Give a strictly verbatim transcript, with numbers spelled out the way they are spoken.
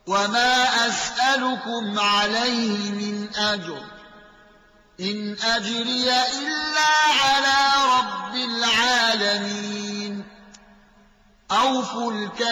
وما أسألكم عليه من أجر إن أجري إلا على رب العالمين أوفوا الكيل